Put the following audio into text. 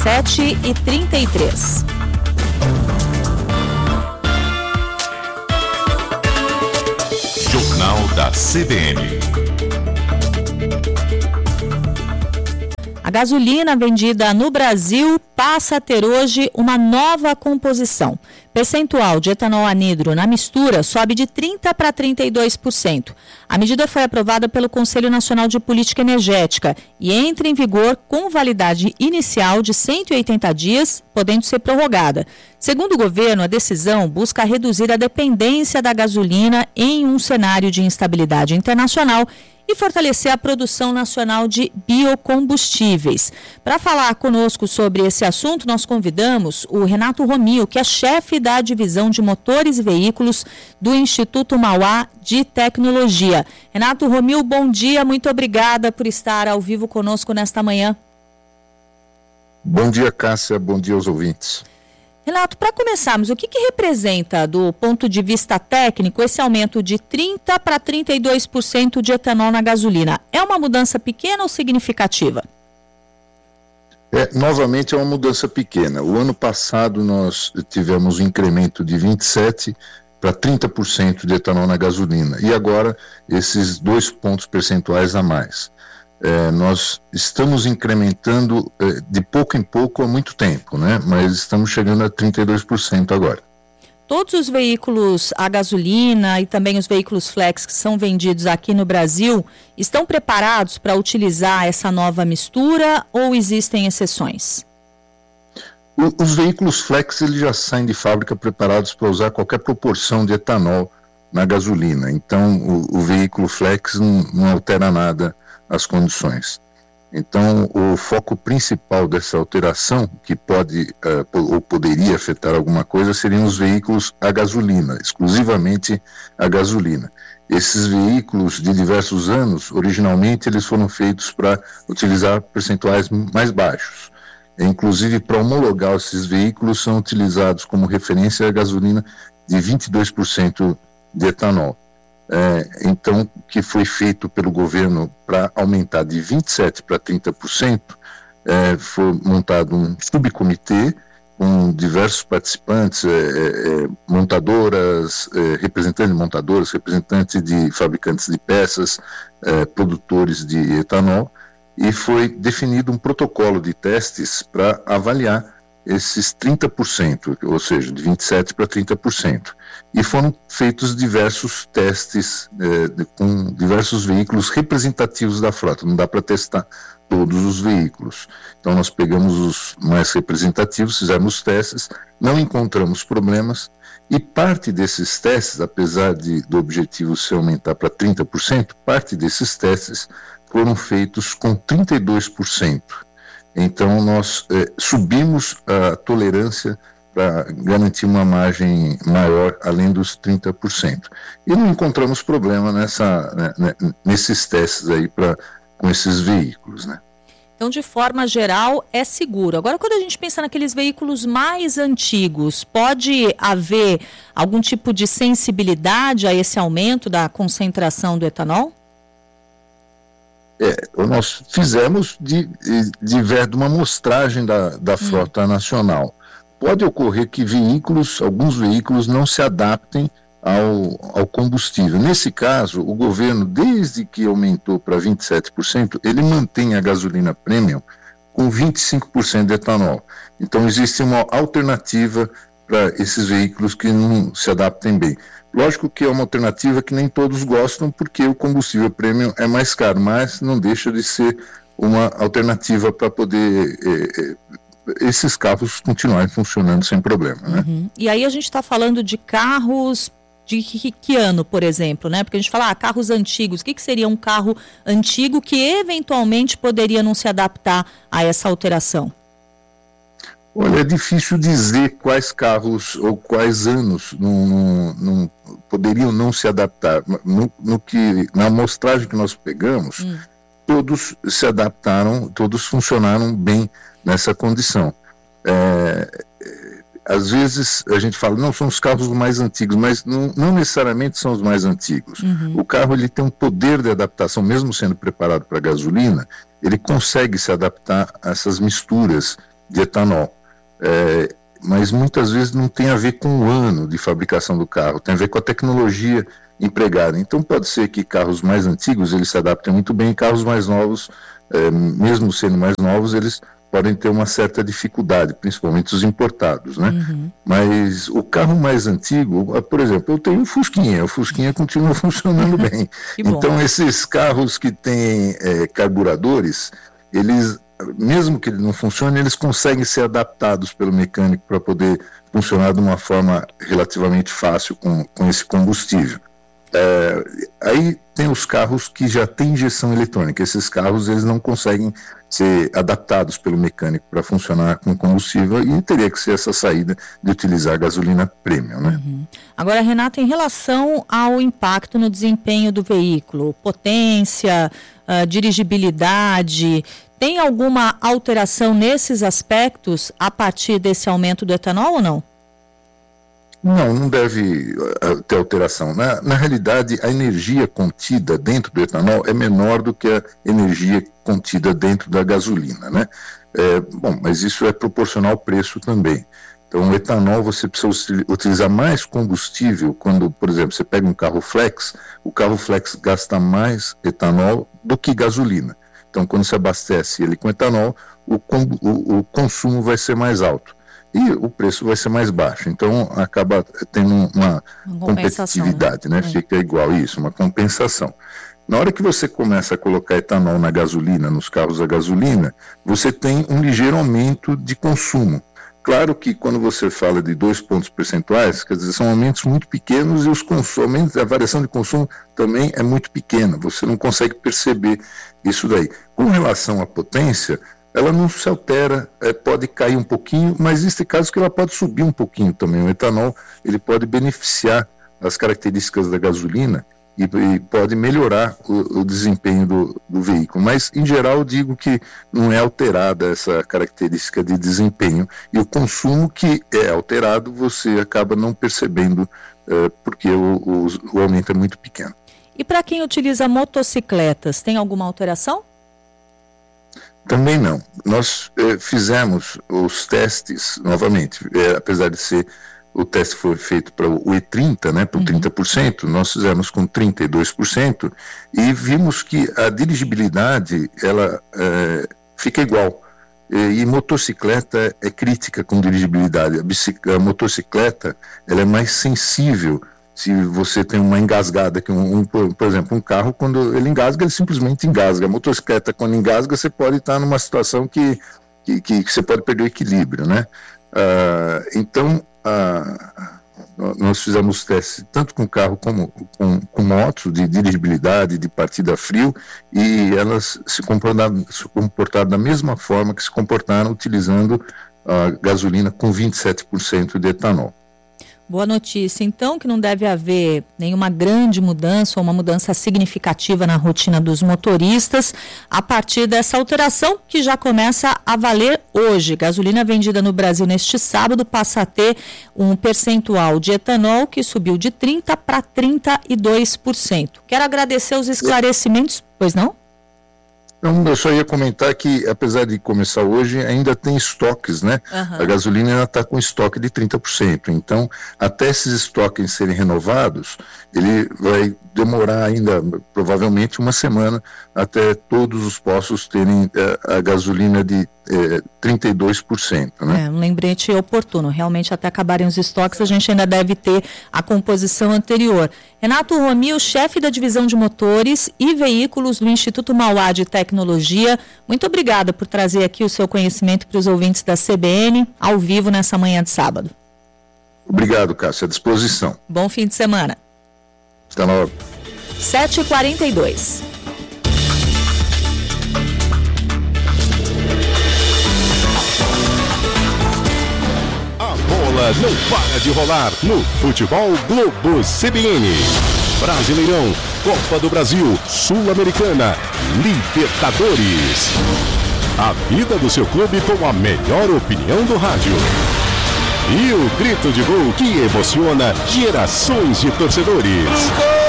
7h33. Jornal da CBN. A gasolina vendida no Brasil passa a ter hoje uma nova composição. Percentual de etanol anidro na mistura sobe de 30% para 32%. A medida foi aprovada pelo Conselho Nacional de Política Energética e entra em vigor com validade inicial de 180 dias, podendo ser prorrogada. Segundo o governo, a decisão busca reduzir a dependência da gasolina em um cenário de instabilidade internacional e fortalecer a produção nacional de biocombustíveis. Para falar conosco sobre esse assunto, nós convidamos o Renato Romil, que é chefe da divisão de motores e veículos do Instituto Mauá de Tecnologia. Renato Romil, bom dia, muito obrigada por estar ao vivo conosco nesta manhã. Bom dia, Cássia, bom dia aos ouvintes. Renato, para começarmos, o que representa, do ponto de vista técnico, esse aumento de 30% para 32% de etanol na gasolina? É uma mudança pequena ou significativa? Novamente é uma mudança pequena. O ano passado nós tivemos um incremento de 27% para 30% de etanol na gasolina. E agora esses 2 pontos percentuais a mais. Nós estamos incrementando de pouco em pouco há muito tempo, né? Mas estamos chegando a 32% agora. Todos os veículos a gasolina e também os veículos flex que são vendidos aqui no Brasil estão preparados para utilizar essa nova mistura ou existem exceções? Os veículos flex eles já saem de fábrica preparados para usar qualquer proporção de etanol na gasolina. Então o veículo flex não altera nada as condições. Então, o foco principal dessa alteração, que pode ou poderia afetar alguma coisa, seriam os veículos a gasolina, exclusivamente a gasolina. Esses veículos de diversos anos, originalmente, eles foram feitos para utilizar percentuais mais baixos. Inclusive, para homologar esses veículos, são utilizados como referência a gasolina de 22% de etanol. Então, que foi feito pelo governo para aumentar de 27% para 30%, foi montado um subcomitê com diversos participantes, montadoras, representantes de montadoras, representantes de fabricantes de peças, produtores de etanol, e foi definido um protocolo de testes para avaliar esses 30%, ou seja, de 27% para 30%. E foram feitos diversos testes com diversos veículos representativos da frota. Não dá para testar todos os veículos. Então nós pegamos os mais representativos, fizemos testes, não encontramos problemas, e parte desses testes, apesar do objetivo ser aumentar para 30%, parte desses testes foram feitos com 32%. Então nós subimos a tolerância para garantir uma margem maior além dos 30%. E não encontramos problema nesses testes aí com esses veículos, né? Então, de forma geral, é seguro. Agora, quando a gente pensa naqueles veículos mais antigos, pode haver algum tipo de sensibilidade a esse aumento da concentração do etanol? Nós fizemos de uma amostragem da frota nacional. Pode ocorrer que alguns veículos não se adaptem ao combustível. Nesse caso, o governo, desde que aumentou para 27%, ele mantém a gasolina premium com 25% de etanol. Então, existe uma alternativa para esses veículos que não se adaptem bem. Lógico que é uma alternativa que nem todos gostam, porque o combustível premium é mais caro, mas não deixa de ser uma alternativa para poder esses carros continuarem funcionando sem problema, né? E aí a gente está falando de carros de que ano, por exemplo, né? Porque a gente fala, carros antigos. O que seria um carro antigo que eventualmente poderia não se adaptar a essa alteração? Olha, é difícil dizer quais carros ou quais anos não poderiam não se adaptar. Na amostragem que nós pegamos, todos se adaptaram, todos funcionaram bem nessa condição. Às vezes a gente fala, não, são os carros mais antigos, mas não necessariamente são os mais antigos. O carro ele tem um poder de adaptação, mesmo sendo preparado para gasolina, ele consegue se adaptar a essas misturas de etanol. Mas muitas vezes não tem a ver com o ano de fabricação do carro, tem a ver com a tecnologia empregada. Então pode ser que carros mais antigos eles se adaptem muito bem, carros mais novos, mesmo sendo mais novos, eles podem ter uma certa dificuldade, principalmente os importados, né? Uhum. Mas o carro mais antigo, por exemplo, eu tenho o Fusquinha continua funcionando bem. Então esses carros que têm carburadores, eles, mesmo que ele não funcione, eles conseguem ser adaptados pelo mecânico para poder funcionar de uma forma relativamente fácil com esse combustível. Aí tem os carros que já têm injeção eletrônica. Esses carros eles não conseguem ser adaptados pelo mecânico para funcionar com combustível e teria que ser essa saída de utilizar gasolina premium, né? Uhum. Agora, Renato, em relação ao impacto no desempenho do veículo, potência, dirigibilidade, tem alguma alteração nesses aspectos a partir desse aumento do etanol ou não? Não deve ter alteração. Na realidade, a energia contida dentro do etanol é menor do que a energia contida dentro da gasolina, né? Mas isso é proporcional ao preço também. Então, o etanol, você precisa utilizar mais combustível quando, por exemplo, você pega um carro flex, o carro flex gasta mais etanol do que gasolina. Então, quando você abastece ele com etanol, o consumo vai ser mais alto. E o preço vai ser mais baixo, então acaba tendo uma competitividade, né? Fica igual isso, uma compensação. Na hora que você começa a colocar etanol na gasolina, nos carros a gasolina, você tem um ligeiro aumento de consumo. Claro que quando você fala de 2 pontos percentuais, quer dizer, são aumentos muito pequenos e os consumos, a variação de consumo também é muito pequena, você não consegue perceber isso daí. Com relação à potência, ela não se altera, pode cair um pouquinho, mas existe casos que ela pode subir um pouquinho também. O etanol ele pode beneficiar as características da gasolina e pode melhorar o desempenho do veículo. Mas, em geral, eu digo que não é alterada essa característica de desempenho. E o consumo que é alterado, você acaba não percebendo, porque o aumento é muito pequeno. E para quem utiliza motocicletas, tem alguma alteração? Também não. Nós fizemos os testes novamente, apesar de ser o teste foi feito para o E30, né, para o 30%, nós fizemos com 32% e vimos que a dirigibilidade ela fica igual. E motocicleta é crítica com dirigibilidade. A motocicleta ela é mais sensível. Se você tem uma engasgada, por exemplo, um carro, quando ele engasga, ele simplesmente engasga. A motocicleta, quando engasga, você pode estar numa situação que você pode perder o equilíbrio, né? Então, nós fizemos testes tanto com carro como com motos de dirigibilidade, de partida a frio, e elas se comportaram da mesma forma que se comportaram utilizando a gasolina com 27% de etanol. Boa notícia, então, que não deve haver nenhuma grande mudança ou uma mudança significativa na rotina dos motoristas a partir dessa alteração que já começa a valer hoje. Gasolina vendida no Brasil neste sábado passa a ter um percentual de etanol que subiu de 30% para 32%. Quero agradecer os esclarecimentos, pois não? Não, eu só ia comentar que, apesar de começar hoje, ainda tem estoques, né? A gasolina ainda está com estoque de 30%. Então, até esses estoques serem renovados, ele vai demorar ainda, provavelmente, uma semana, até todos os postos terem a gasolina de 32%, né? Um lembrete oportuno. Realmente, até acabarem os estoques, a gente ainda deve ter a composição anterior. Renato Romil, chefe da divisão de motores e veículos do Instituto Mauá de Tecnologia, muito obrigada por trazer aqui o seu conhecimento para os ouvintes da CBN, ao vivo nessa manhã de sábado. Obrigado, Cássio, à disposição. Bom fim de semana. Até logo. 7h42. Bola não para de rolar no Futebol Globo CBN. Brasileirão, Copa do Brasil, Sul-Americana, Libertadores. A vida do seu clube com a melhor opinião do rádio. E o grito de gol que emociona gerações de torcedores.